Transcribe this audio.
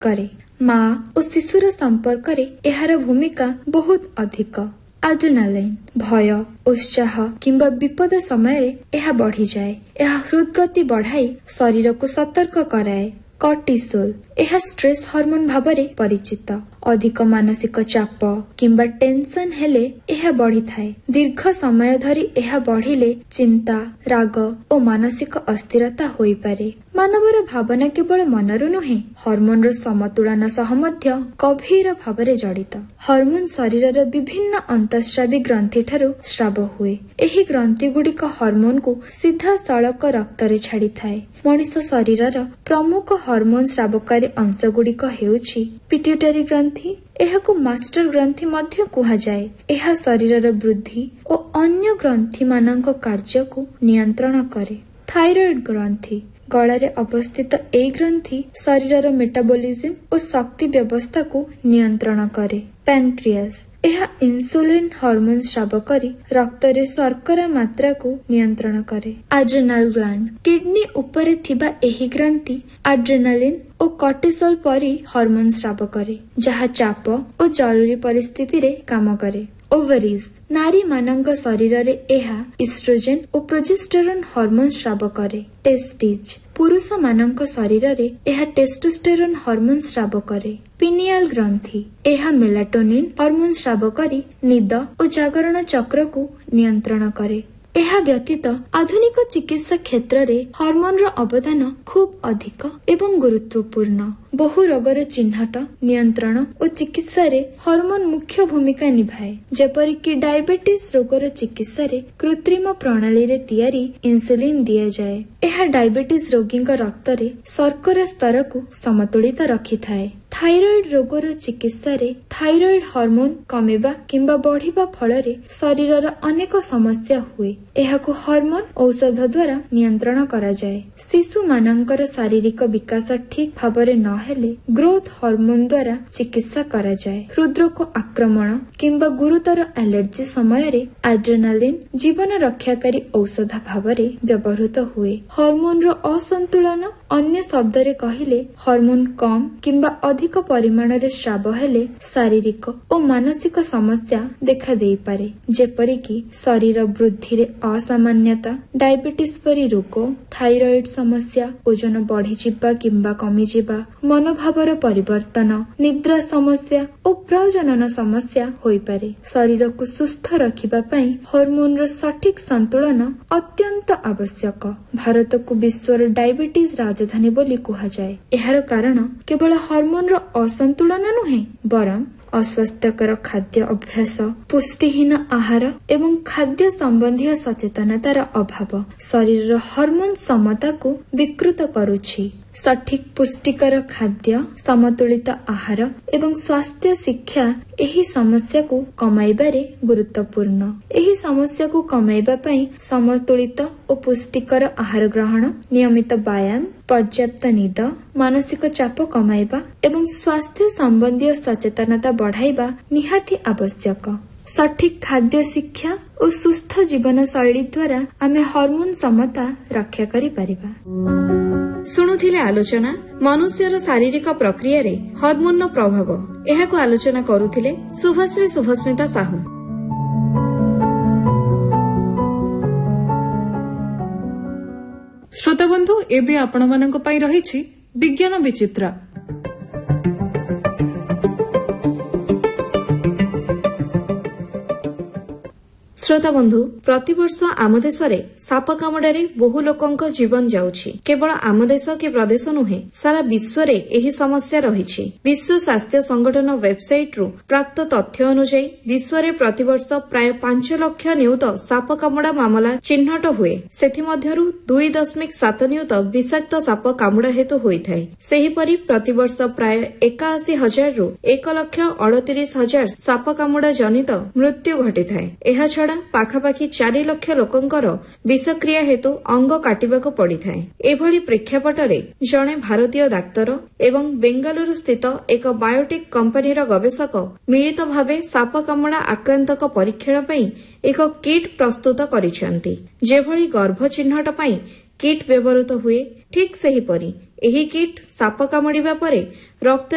करे। माँ और शिशुर संपर्क एहार भूमिका बहुत अधिक। एड्रेनालाइन भय, उत्साह किंबा विपद समय यह बढ़ी जाए। यह हृदगति बढ़ाई शरीर को सतर्क कराए। कर्टिसोल यह स्ट्रेस हार्मोन भाबरे परिचित। अधिक मानसिक चाप किंबा टेंशन हेले यह बढ़ी थाए। दीर्घ समय धरी यह बढ़िले चिंता, राग और मानसिक अस्थिरता होई पारे। मानवर भावना केवल मनरू नुहे, हर्मोन रो समतुलन सह मध्य गभीर भावरे जड़ित। हर्मोन शरीर विभिन्न अंतःस्रावी ग्रंथि ठारू स्राव हुए। एही ग्रंथि गुड़िक हर्मोन को सीधा सड़क रक्तरे छाड़ी थाए। मनिष शरीर प्रमुख हर्मोन स्रावकारी अंश गुड़िक हेउछि पिट्यूटरी ग्रंथि। एहाकु मास्टर ग्रंथि मध्य कुहा जाए। एहा शरीर वृद्धि और अन्य ग्रंथि मानक कार्य को नियंत्रण करे। थायराइड ग्रंथि गलारे अवस्थित ए ग्रंथि शरीर मेटाबॉलिज्म और शक्ति व्यवस्था को नियंत्रण करे। पैनक्रियास यह इंसुलिन हार्मोन स्राव करी रक्तरे शर्करा मात्रा को नियंत्रण करे। एड्रेनल ग्लैंड किडनी उपरे थिबा एही ग्रंथि एड्रेनालिन और कर्टिसोल परी हार्मोन स्राव करे, जहा चाप और जरूरी परिस्थिति रे काम करे। ओवरीज नारी मानक शरीर रे एहा इस्ट्रोजेन और प्रोजेस्टेरोन हार्मोन स्राव करे। टेस्टिज पुरुष मानक शरीर रे एहा टेस्टोस्टेरोन हार्मोन स्राव करे। पिनियल ग्रंथि एहा मेलाटोनिन हार्मोन स्राव करी निद और जागरण चक्र को नियंत्रण करे। एहा व्यतीत आधुनिक चिकित्सा क्षेत्र रे हार्मोन रो अवदान खूब अधिक एवं गुरुत्वपूर्ण। बहु रोगर चिन्हट, नियंत्रण और चिकित्सा रे हार्मोन मुख्य भूमिका निभाए। जेपरि कि डायबिटीज रोगर चिकित्सा रे कृत्रिम प्रणाली रे तैयारी इंसुलिन दिया जाए। एहा डायबिटीज रोगी रक्त रे शर्करा स्तर को समतुलित रखी थाए। थायराइड रोगर चिकित्सा रे थायराइड हार्मोन कमेबा किंबा बढ़िबा फଳରେ शरीरर अनेक समस्या हुए। एहाकु हार्मोन औषध द्वारा नियंत्रण करा जाए। शिशु मानकर शारीरिक विकास ठीक भाबरे न हेले ग्रोथ हार्मोन द्वारा चिकित्सा करा जाए। हृदरोग आक्रमण किंबा गुरुतर एलर्जी समय रे एड्रेनालिन जीवन रक्षाकारी औषध भाबरे व्यवहृत हुए। हार्मोन रो असंतुलन अन्य शब्द रे कहिले हार्मोन कम किंबा अधिक परिमाण रे स्राव हेले शारीरिक और मानसिक समस्या देखा देई पारे। जेपरि कि शरीर वृद्धि रे असामान्यता, डायबिटीज परी रोग, थायराइड समस्या, ओजन बढ़ी जिबा किंबा कमी जिबा, मनोभावर परिवर्तन, निद्रा समस्या और प्रजनन समस्या होई पारे। शरीर को सुस्थ रखिबा पई हार्मोन रो सठिक संतुलन अत्यंत आवश्यक। भारत को विश्वर डायबिटीज राजधानी बोली कुहा जाए। एहार कारण केवल हार्मोन रो असंतुलन नुहे, बरं अस्वास्थ्यकर खाद्य अभ्यास, पुष्टिहीन आहार एवं खाद्य संबंधी सचेतनतार अभाव शरीर हार्मोन समता को विकृत करुछि। सठिक पुष्टिकर खाद्य, समतुलित आहार एवं स्वास्थ्य शिक्षा एही समस्या को कमाइबारे गुरुत्वपूर्ण। एही समस्या को कमाइबा पई समतुलित और पुष्टिकर आहार ग्रहण, नियमित व्यायाम, पर्याप्त निद, मानसिक चाप कमाइबा एवं स्वास्थ्य संबंधी सचेतनता बढ़ाइबा निहाती आवश्यक। सठिक खाद्य शिक्षा और सुस्थ जीवन शैली द्वारा आमे हार्मोन समता रक्षा करि परिबा। शुणुथिले आलोचना मनुष्यर शारीरिक प्रक्रिया रे हार्मोन प्रभाव। एहाको आलोचना करुथिले शुभश्री शुभस्मिता साहू। श्रोता बंधु, एबे आपण मानक पई रहिछि विज्ञान विचित्र। श्रोता बंधु, प्रतिवर्ष आम देश रे साप कामुड़ारे बहु लोकंक जीवन जाउछि। केवल आम देश के प्रदेश नुहे, सारा विश्व रे एही समस्या रहिछि। विश्व स्वास्थ्य संगठन वेबसाइट रु प्राप्त तथ्य अनुसार विश्व रे प्रतिवर्ष प्राय 5 लाख नियुत साप कामुड़ा मामला चिन्हट हुए। सेथि मध्यरु 2.7 नियुत विषाक्त साप कामुड़ा हेतु होइथाय। सेहिपरि प्रतिवर्ष प्राय 81,000 रु 1,38,000 साप कामुड़ा जनित मृत्यु घटिथाय। एहा छडा पाखापाखि 4 लाख लोकंकर विषक्रिया हेतु अंग काटिबाको पड़िथाय। एभली प्रेक्षापटरे जणे भारतीय डाक्तर एवं बेंगालुरु स्थित एक बायोटेक कंपनीर गवेषक मिलित भावे साप कामुड़ा आक्रांतक परीक्षण पई एक किट प्रस्तुत करिसेंती। जेभली गर्भ चिन्हट पई किट व्यवहृत हुए, ठीक सेहिपरि एही किट साप कामुड़िबा परे रक्त